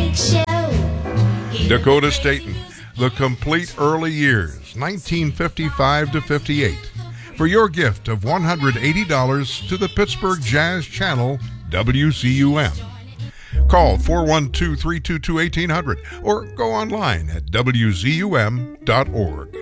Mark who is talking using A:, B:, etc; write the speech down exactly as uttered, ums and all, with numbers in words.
A: Big Show.
B: Dakota Staten, The Complete Early Years, nineteen fifty-five to fifty-eight. For your gift of one hundred eighty dollars to the Pittsburgh Jazz Channel, W C U M. Call four one two, three two two, one eight zero zero or go online at W Z U M dot org.